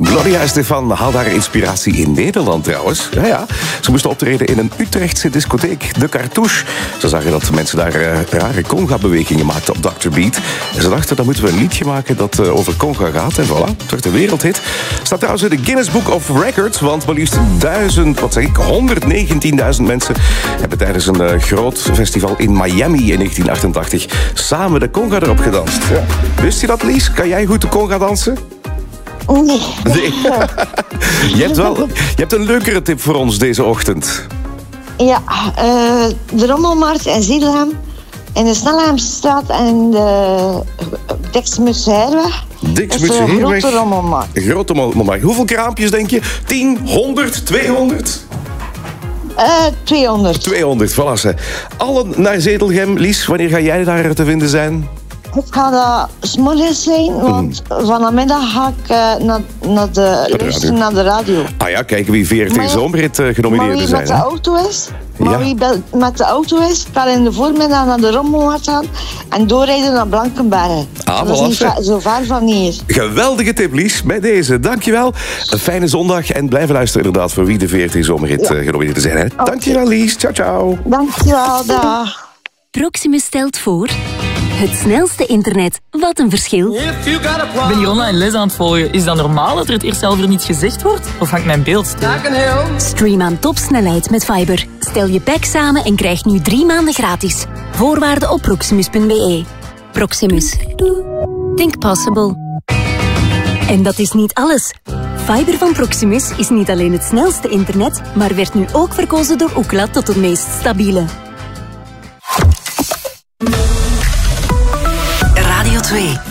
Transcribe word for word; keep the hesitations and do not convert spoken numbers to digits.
Gloria Estefan haalt haar inspiratie in Nederland trouwens. Ja, ja. Ze moesten optreden in een Utrechtse discotheek, De Cartouche. Ze zagen dat mensen daar uh, rare conga-bewegingen maakten op dokter Beat. En ze dachten, dan moeten we een liedje maken dat uh, over conga gaat. En voilà, het werd een wereldhit. Staat trouwens in de Guinness Book of Records, want maar liefst duizend, wat zeg ik, honderdnegentienduizend mensen hebben tijdens een uh, groot festival in Miami in negentien achtentachtig samen de conga erop gedanst. Ja. Wist je dat, Lies? Kan jij goed de conga dansen? Nee. nee. je, hebt wel, je hebt een leukere tip voor ons deze ochtend. Ja, uh, de Rommelmarkt in Ziedelhem, in de Snelheimstraat en de Diksmutsheerweg. Diksmutsheerweg. Een grote rommelmarkt. Een grote rommelmarkt. Hoeveel kraampjes denk je? tien, honderd, tweehonderd? Uh, tweehonderd. tweehonderd, voilà. Ze. Allen naar Zedelgem. Lies, wanneer ga jij daar te vinden zijn? Ik ga dat 's morgens zijn, want mm. vanmiddag ga ik uh, naar, naar, de, luisteren naar de radio. Ah ja, kijken wie V R T Zomerhit uh, genomineerd zijn. Maar wie met de hè? auto is, maar ja. wie met de auto is, kan in de voormiddag naar de Rommelmarkt gaan en doorrijden naar Blankenbergen. Ah, dat is niet ver, zo ver van hier. Geweldige tip, Lies, bij deze. Dankjewel. Een fijne zondag en blijven luisteren inderdaad voor wie de V R T Zomerhit ja. uh, genomineerd zijn. Hè? Okay. Dankjewel, Lies. Ciao, ciao. Dankjewel, dag. Proximus stelt voor... Het snelste internet. Wat een verschil. Ik ben hier online les aan het volgen. Is dat normaal dat er het eerst zelf er niet gezegd wordt? Of hangt mijn beeld stil? Stream aan topsnelheid met Fiber. Stel je pack samen en krijg nu drie maanden gratis. Voorwaarden op proximus punt b e. Proximus. Think possible. En dat is niet alles. Fiber van Proximus is niet alleen het snelste internet, maar werd nu ook verkozen door Ookla tot het meest stabiele. Radio twee.